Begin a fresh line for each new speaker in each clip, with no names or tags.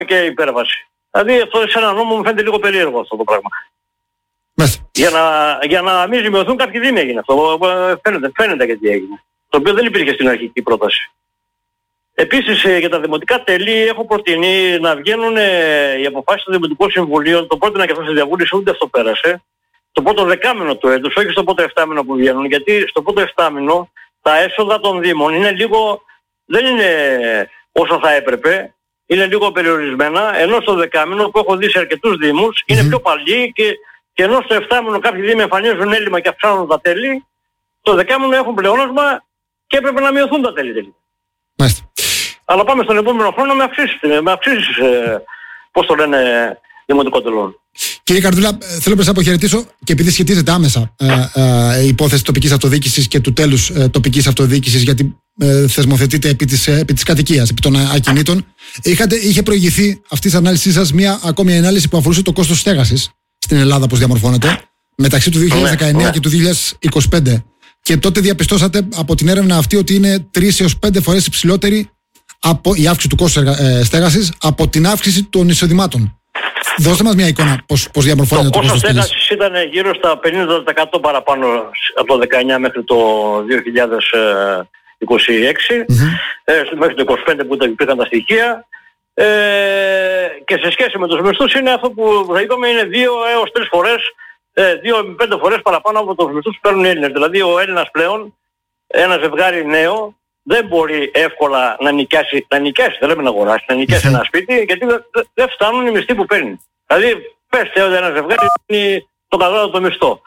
και υπέρβαση. Δηλαδή αυτό σε έναν νόμο μου φαίνεται λίγο περίεργο αυτό το πράγμα.
Μάλιστα.
Για να μην ζημιωθούν κάποιοι δήμοι έγινε αυτό. Φαίνεται γιατί έγινε. Το οποίο δεν υπήρχε στην αρχική πρόταση. Επίσης για τα δημοτικά τέλη έχω προτείνει να βγαίνουν οι αποφάσεις των Δημοτικών Συμβουλίων. Το πρότεινα και αυτό στη διαβούλευση, ούτε αυτό πέρασε. Στο πρώτο δεκάμηνο του έτους, όχι στο πρώτο εφτάμηνο που βγαίνουν. Γιατί στο πρώτο εφτάμηνο τα έσοδα των Δήμων είναι λίγο, δεν είναι όσο θα έπρεπε. Είναι λίγο περιορισμένα. Ενώ στο δεκάμηνο που έχω δει σε αρκετούς Δήμους είναι πιο παλιοί και ενώ στο εφτάμηνο κάποιοι Δήμοι εμφανίζουν έλλειμμα και αυξάνουν τα τέλη, το δεκάμηνο έχουν πλεόνασμα και έπρεπε να μειωθούν τα τέλη. Αλλά πάμε στον επόμενο χρόνο με αυξήσεις πώς το λένε, δημοτικών τελών.
Κύριε Καρδούλα, θέλω να σας αποχαιρετήσω και επειδή σχετίζεται άμεσα η υπόθεση τοπικής αυτοδιοίκησης και του τέλους τοπικής αυτοδιοίκησης, γιατί θεσμοθετείται επί της κατοικίας, επί των ακινήτων. Είχε προηγηθεί αυτή της ανάλυσης σας μια ακόμη ανάλυση που αφορούσε το κόστος στέγασης στην Ελλάδα, πώς διαμορφώνεται, μεταξύ του 2019 και του 2025. Και τότε διαπιστώσατε από την έρευνα αυτή ότι είναι 3 έως 5 φορές υψηλότερη από η αύξηση του κόστους στέγασης από την αύξηση των εισοδημάτων. Δώστε μας μια εικόνα πώς διαμορφώνεται το κόστος στέγασης.
Το κόστος στέγασης ήταν γύρω στα 50% παραπάνω από το 19 μέχρι το 2026, μέχρι το 25 που υπήρχαν τα στοιχεία. Και σε σχέση με τους μισθούς είναι αυτό που θα είπαμε, είναι 2 έως 3 φορές, 2 με 5 φορές παραπάνω από τους μισθούς που παίρνουν οι Έλληνες. Δηλαδή ο Έλληνας πλέον, ένα ζευγάρι νέο, δεν μπορεί εύκολα να νοικιάσει, δεν λέμε να αγοράσει, να νοικιάσει ένα σπίτι, γιατί δεν φτάνουν οι μισθοί που παίρνει. Δηλαδή πέστε ότι ένα ζευγάρι παίρνει το κατώτατο μισθό.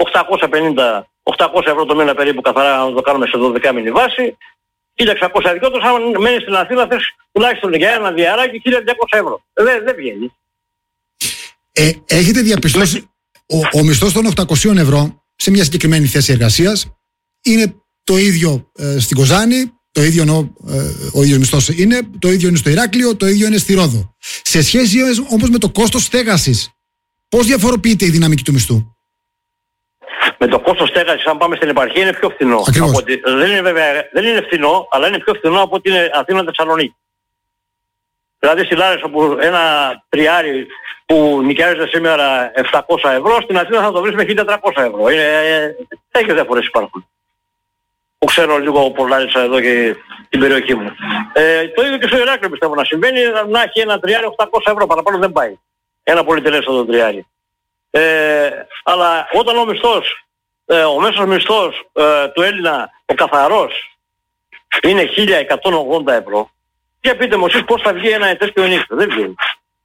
800 ευρώ το μήνα περίπου καθαρά, να το κάνουμε σε 12 μήνη βάση. 1.600 δικαιώτος, αν μένεις στην Αθήνα θες τουλάχιστον για ένα διαράκι 1.200 ευρώ. Δεν βγαίνει.
Έχετε διαπιστώσει ο μισθός των 800 ευρώ σε μια συγκεκριμένη θέση εργασίας είναι το ίδιο στην Κοζάνη, το ίδιο ο ίδιος μισθός είναι, το ίδιο είναι στο Ηράκλειο, το ίδιο είναι στη Ρόδο. Σε σχέση όμως με το κόστος στέγασης, πώς διαφοροποιείται η δυναμική του μισθού?
Με το κόστος στέγασης, αν πάμε στην επαρχία, είναι πιο φθηνό. Δεν είναι φθηνό, αλλά είναι πιο φθηνό από ότι είναι Αθήνα-Θεσσαλονίκη. Δηλαδή στη Λάρισα που ένα τριάρι που νοικιάζεται σήμερα 700 ευρώ, στην Αθήνα θα το βρεις με 1.400 ευρώ. Τέτοιες διαφορές υπάρχουν. Που ξέρω λίγο από Λάρισα εδώ και την περιοχή μου. Το ίδιο και στο Ηράκλειο πιστεύω να συμβαίνει, να έχει ένα τριάρι 800 ευρώ, παραπάνω δεν πάει. Ένα πολυτελέστατο τριάρι. Αλλά όταν ο μέσος μισθός του Έλληνα, ο καθαρός, είναι 1.180 ευρώ, και πείτε μου εσείς πώς θα βγει ένα ετέσπιο νύχτα. Δεν βγαίνει.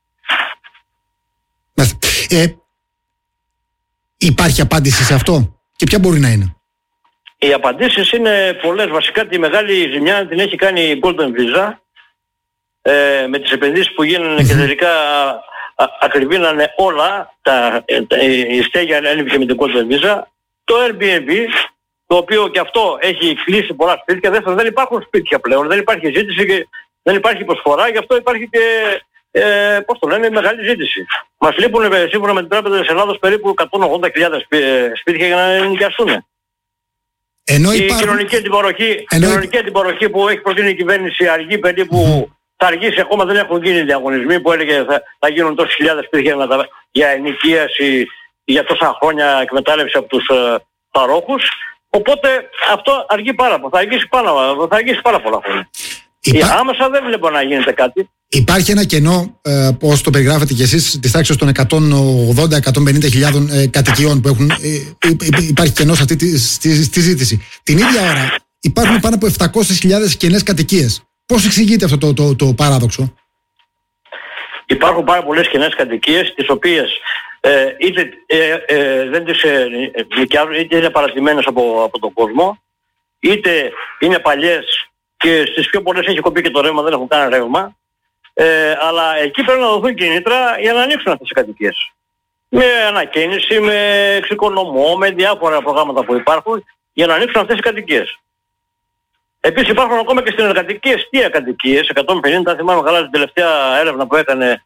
Υπάρχει απάντηση σε αυτό και ποια μπορεί να είναι?
Οι απαντήσεις είναι πολλές. Βασικά τη μεγάλη ζημιά την έχει κάνει η Golden Visa με τις επενδύσεις που γίνανε και τελικά ακριβήνανε όλα. Η στέγη ανέβηκε με την Golden Visa. Το Airbnb, το οποίο και αυτό έχει κλείσει πολλά σπίτια. Δεύτερον, δεν υπάρχουν σπίτια πλέον, δεν υπάρχει ζήτηση και δεν υπάρχει προσφορά, γι' αυτό υπάρχει και μεγάλη ζήτηση. Μας λείπουν σύμφωνα με την Τράπεζα της Ελλάδος περίπου 180.000 σπίτια για να νοικιαστούν. Η κοινωνική αντιπαροχή που έχει προτείνει η κυβέρνηση αργεί περίπου, θα αργήσει, ακόμα δεν έχουν γίνει διαγωνισμοί που έλεγε θα γίνουν τόσες χιλιάδες σπίτια για ενοικίαση για τόσα χρόνια εκμετάλλευση από τους παρόχους. Οπότε αυτό αργεί πάρα πολύ, θα αργήσει πάρα πολλά χρόνια. Άμεσα δεν βλέπω να γίνεται κάτι.
Υπάρχει ένα κενό, πώς το περιγράφετε κι εσείς, της τάξης των 180-150.000 κατοικιών που έχουν. Υπάρχει κενό σε αυτή στη ζήτηση. Την ίδια ώρα υπάρχουν πάνω από 700.000 κενές κατοικίες. Πώς εξηγείται αυτό το παράδοξο?
Υπάρχουν πάρα πολλές κενές κατοικίες, τις οποίες είτε δεν τις νοικιάζουν, είτε είναι παρατημένες από τον κόσμο, είτε είναι παλιές και στις πιο πολλές έχει κοπεί και το ρεύμα, δεν έχουν κανένα ρεύμα. Αλλά εκεί πρέπει να δοθούν κινήτρα για να ανοίξουν αυτές τις κατοικίες. Με ανακαίνιση, με εξοικονομώ, με διάφορα προγράμματα που υπάρχουν για να ανοίξουν αυτές τις κατοικίες. Επίσης υπάρχουν ακόμα και στην εργατική εστία κατοικίες, 150, θυμάμαι καλά την τελευταία έρευνα που έκανε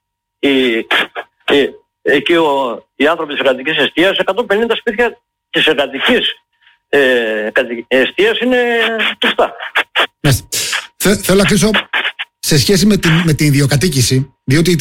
εκεί οι άνθρωποι της εργατικής εστίας, 150 σπίτια της εργατικής εστίας είναι κλειστά.
Θέλω να κλείσω σε σχέση με την ιδιοκατοίκηση, διότι